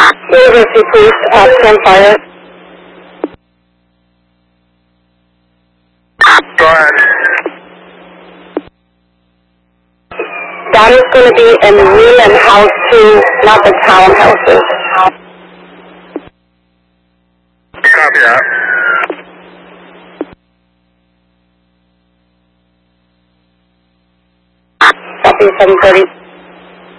University Police, 10 fire. Go ahead. That is going to be in Neiman House 2, not the townhouses. Copy that. Copy 730.